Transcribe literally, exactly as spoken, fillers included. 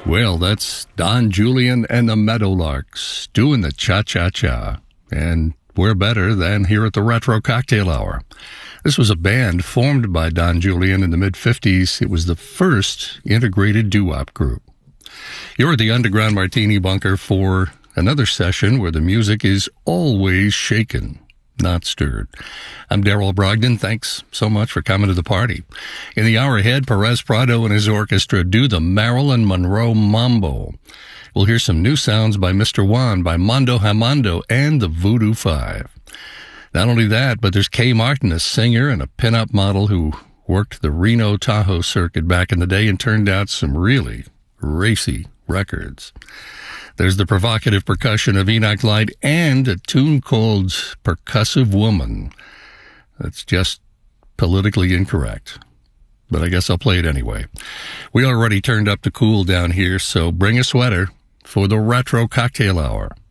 Well, that's Don Julian and the Meadowlarks doing the cha-cha-cha. And where better than here at the Retro Cocktail Hour. This was a band formed by Don Julian in the mid-fifties. It was the first integrated doo-wop group. You're at the Underground Martini Bunker for another session where the music is always shaken, not stirred. I'm Daryl Brogdon. Thanks so much for coming to the party. In the hour ahead, Perez Prado and his orchestra do the Marilyn Monroe Mambo. We'll hear some new sounds by Mister Juan, by Mondo Hamando, and the Voodoo Five. Not only that, but there's Kay Martin, a singer and a pinup model who worked the Reno Tahoe circuit back in the day and turned out some really racy records. There's the provocative percussion of Enoch Light and a tune called Percussive Woman. That's just politically incorrect, but I guess I'll play it anyway. We already turned up the cool down here, so bring a sweater for the Retro Cocktail Hour.